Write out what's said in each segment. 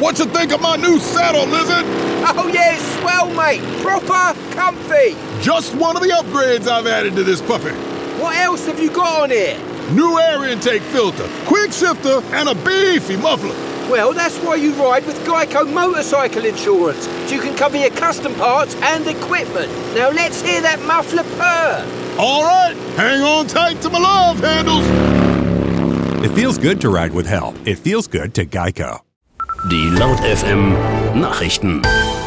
What you think of my new saddle, Lizard? Oh yeah, it's swell, mate. Proper comfy. Just one of the upgrades I've added to this puppy. What else have you got on here? New air intake filter, quick shifter, and a beefy muffler. Well, that's why you ride with Geico Motorcycle Insurance, so you can cover your custom parts and equipment. Now let's hear that muffler purr. All right, hang on tight to my love handles. It feels good to ride with help. It feels good to Geico. Die Laut FM Nachrichten.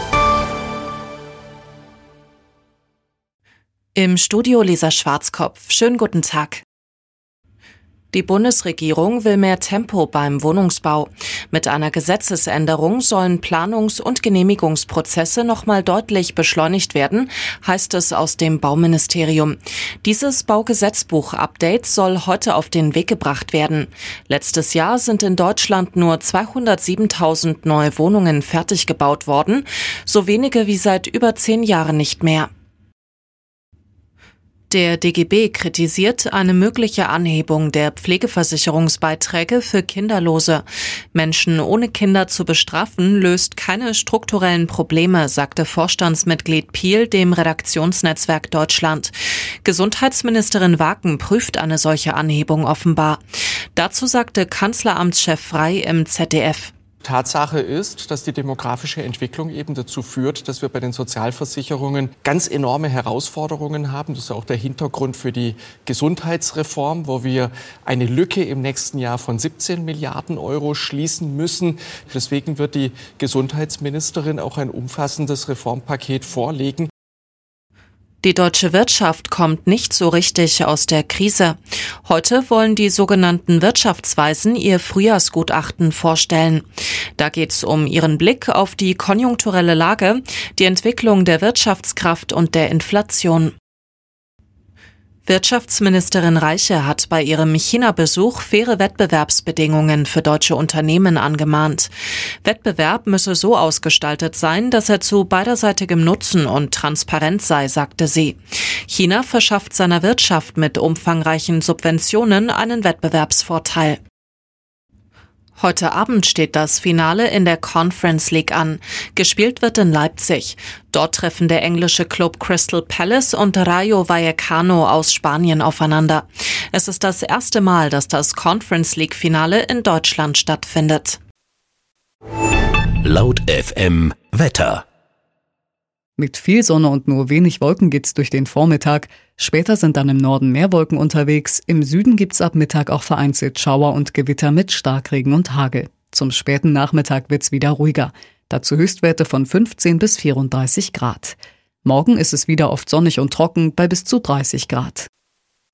Im Studio Lisa Schwarzkopf. Schönen guten Tag. Die Bundesregierung will mehr Tempo beim Wohnungsbau. Mit einer Gesetzesänderung sollen Planungs- und Genehmigungsprozesse nochmal deutlich beschleunigt werden, heißt es aus dem Bauministerium. Dieses Baugesetzbuch-Update soll heute auf den Weg gebracht werden. Letztes Jahr sind in Deutschland nur 207.000 neue Wohnungen fertig gebaut worden, so wenige wie seit über 10 Jahren nicht mehr. Der DGB kritisiert eine mögliche Anhebung der Pflegeversicherungsbeiträge für Kinderlose. Menschen ohne Kinder zu bestrafen, löst keine strukturellen Probleme, sagte Vorstandsmitglied Piel dem Redaktionsnetzwerk Deutschland. Gesundheitsministerin Waken prüft eine solche Anhebung offenbar. Dazu sagte Kanzleramtschef Frey im ZDF. Tatsache ist, dass die demografische Entwicklung eben dazu führt, dass wir bei den Sozialversicherungen ganz enorme Herausforderungen haben. Das ist auch der Hintergrund für die Gesundheitsreform, wo wir eine Lücke im nächsten Jahr von 17 Milliarden Euro schließen müssen. Deswegen wird die Gesundheitsministerin auch ein umfassendes Reformpaket vorlegen. Die deutsche Wirtschaft kommt nicht so richtig aus der Krise. Heute wollen die sogenannten Wirtschaftsweisen ihr Frühjahrsgutachten vorstellen. Da geht es um ihren Blick auf die konjunkturelle Lage, die Entwicklung der Wirtschaftskraft und der Inflation. Wirtschaftsministerin Reiche hat bei ihrem China-Besuch faire Wettbewerbsbedingungen für deutsche Unternehmen angemahnt. Wettbewerb müsse so ausgestaltet sein, dass er zu beiderseitigem Nutzen und Transparenz sei, sagte sie. China verschafft seiner Wirtschaft mit umfangreichen Subventionen einen Wettbewerbsvorteil. Heute Abend steht das Finale in der Conference League an. Gespielt wird in Leipzig. Dort treffen der englische Club Crystal Palace und Rayo Vallecano aus Spanien aufeinander. Es ist das erste Mal, dass das Conference League Finale in Deutschland stattfindet. Laut FM Wetter. Mit viel Sonne und nur wenig Wolken geht's durch den Vormittag. Später sind dann im Norden mehr Wolken unterwegs. Im Süden gibt's ab Mittag auch vereinzelt Schauer und Gewitter mit Starkregen und Hagel. Zum späten Nachmittag wird's wieder ruhiger. Dazu Höchstwerte von 15 bis 34 Grad. Morgen ist es wieder oft sonnig und trocken bei bis zu 30 Grad.